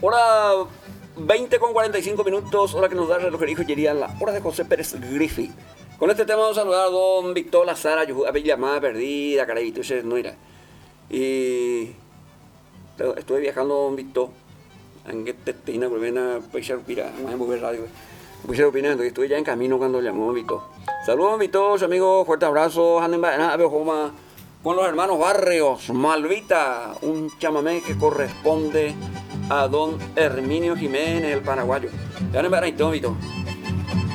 Hora 20 con 45 minutos, hora que nos da el reloj joyería, la hora de José Pérez Griffith. Con este tema vamos a saludar a don Víctor Lazara, yo a llamada perdida, carayito, ese no era. Y estuve viajando don Víctor, en que tetina volviendo a Paisar Pira, más en Mover Radio. Paisar opinando, y estuve ya en camino cuando llamó Víctor. Saludos Víctor, amigos, fuerte abrazo, anden con los hermanos Barrios, Malvita, un chamamé que corresponde a don Herminio Jiménez, el paraguayo. Ya no me Víctor.